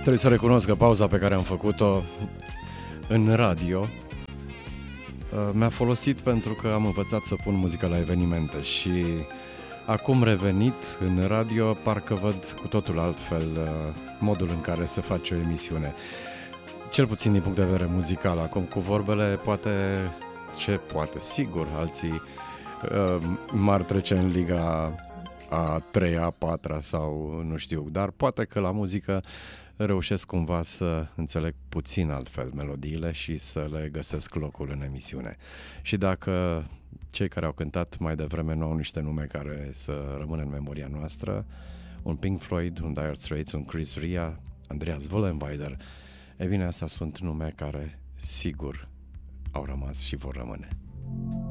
Trebuie să recunosc că pauza pe care am făcut-o în radio mi-a folosit pentru că am învățat să pun muzică la evenimente și acum revenit în radio, parcă văd cu totul altfel modul în care se face o emisiune. Cel puțin din punct de vedere muzical. Acum cu vorbele poate, sigur, alții m-ar trece în liga a 3-a, a 4-a sau nu știu, dar poate că la muzică reușesc cumva să înțeleg puțin altfel melodiile și să le găsesc locul în emisiune. Și dacă cei care au cântat mai devreme nu au niște nume care să rămână în memoria noastră, un Pink Floyd, un Dire Straits, un Chris Rea, Andreas Vollenweider, e bine, astea sunt nume care sigur au rămas și vor rămâne.